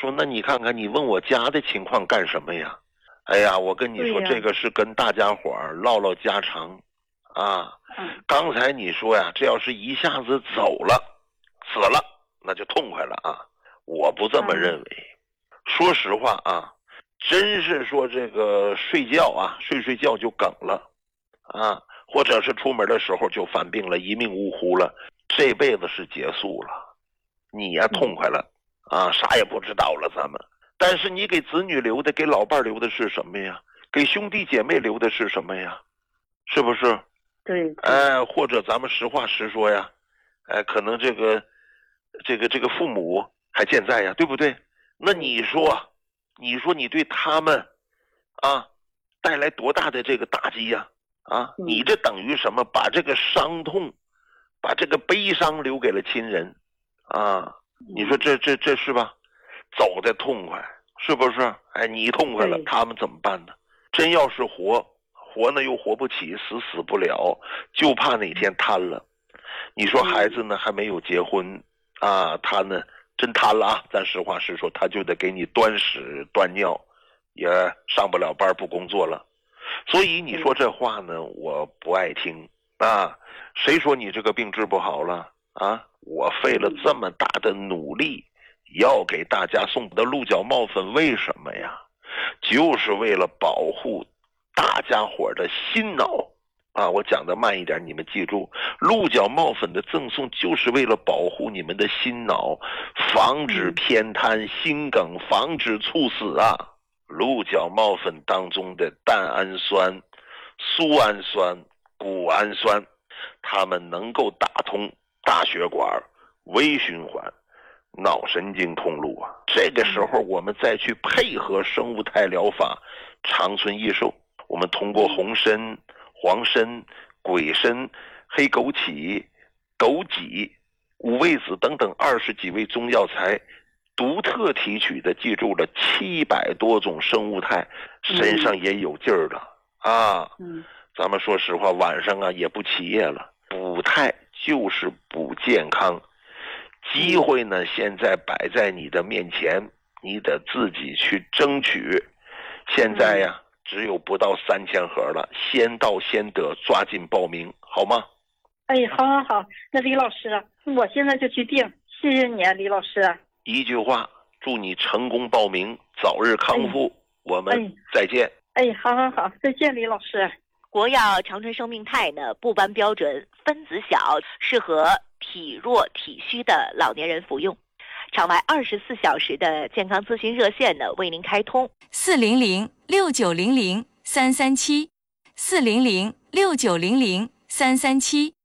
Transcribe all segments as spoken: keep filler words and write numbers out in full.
说那你看看你问我家的情况干什么呀？哎呀，我跟你说，这个是跟大家伙儿唠唠家常啊。嗯、刚才你说呀，这要是一下子走了死了那就痛快了啊，我不这么认为。嗯、说实话啊，真是说这个睡觉啊睡睡觉就梗了啊，或者是出门的时候就犯病了，一命呜呼了，这辈子是结束了，你呀痛快了啊，啥也不知道了咱们。但是你给子女留的，给老伴留的是什么呀？给兄弟姐妹留的是什么呀？是不是？ 对。 哎，或者咱们实话实说呀，哎，可能这个这个这个父母还健在呀，对不对？那你说你说你对他们啊带来多大的这个打击呀？啊，你这等于什么？把这个伤痛把这个悲伤留给了亲人啊，你说这这这是吧？走得痛快是不是？哎，你痛快了，他们怎么办呢？真要是活活呢又活不起，死死不了，就怕哪天瘫了。你说孩子呢还没有结婚啊，他呢真瘫了啊，咱实话实说，他就得给你端屎端尿，也上不了班不工作了。所以你说这话呢我不爱听啊，谁说你这个病治不好了啊？我费了这么大的努力要给大家送的鹿角帽粉，为什么呀？就是为了保护大家伙的心脑啊！我讲的慢一点，你们记住，鹿角帽粉的赠送就是为了保护你们的心脑，防止偏瘫、心梗，防止猝死啊！鹿角帽粉当中的蛋氨酸、苏氨酸、谷氨酸，它们能够打通大血管、微循环、脑神经通路啊，这个时候我们再去配合生物态疗法，长存益寿。我们通过红参、黄参、鬼参、黑枸杞、枸杞、五味子等等二十几味中药材，独特提取的，记住了，七百多种生物态，身上也有劲儿了啊。嗯，咱们说实话，晚上啊也不起夜了，补态就是补健康。机会呢现在摆在你的面前，你得自己去争取。现在呀只有不到三千盒了，先到先得，抓紧报名好吗？ 哎，好好好，那李老师我现在就去订，谢谢你啊李老师。 一句话，祝你成功报名，早日康复。哎、我们再见。 哎，好好好，再见李老师。 国药长春生命肽呢，不斑标准，分子小，适合体弱体虚的老年人服用。场外二十四小时的健康咨询热线呢为您开通， 四零零六九零零三三七，四零零六九零零三三七。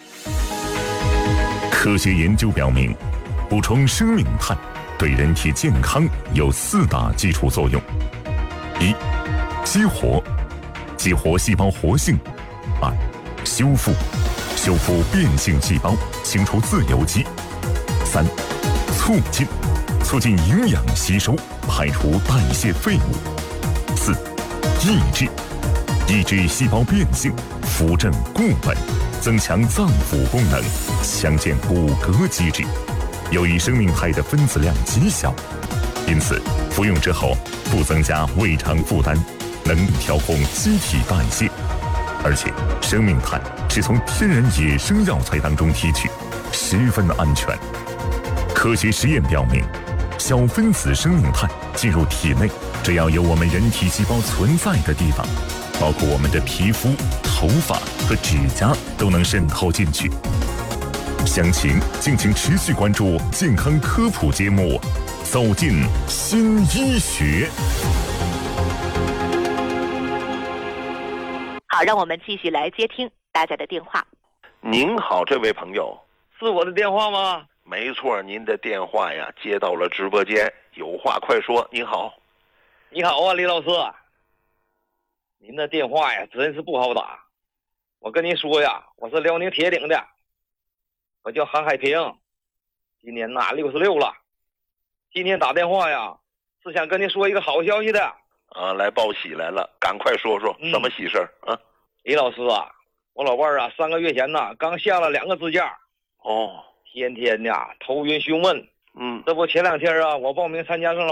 科学研究表明，补充生命肽对人体健康有四大基础作用：一、激活，激活细胞活性；二、修复，修复变性细胞，清除自由基；三、促进，促进营养吸收，排除代谢废物；四、抑制，抑制细胞变性，扶正固本，增强脏腑功能，强健骨骼机制。由于生命肽的分子量极小，因此服用之后不增加胃肠负担，能调控机体代谢。而且生命肽是从天然野生药材当中提取，十分安全。科学实验表明，小分子生命肽进入体内，只要有我们人体细胞存在的地方，包括我们的皮肤、头发和指甲都能渗透进去。详情敬请持续关注健康科普节目《走进新医学》。 好，让我们继续来接听大家的电话。 您好，这位朋友， 是我的电话吗？ 没错，您的电话呀接到了直播间，有话快说。您好。 你好啊，李老师。您的电话呀真是不好打。我跟您说呀，我是辽宁铁岭的，我叫韩海平，今年呐六十六了。今天打电话呀是想跟您说一个好消息的。 啊，来报喜来了，赶快说说、嗯、什么喜事啊？ 李老师啊，我老伴儿啊三个月前呐刚下了两个支架。 哦， 天天呀头晕胸闷。 嗯， 这不前两天啊我报名参加上了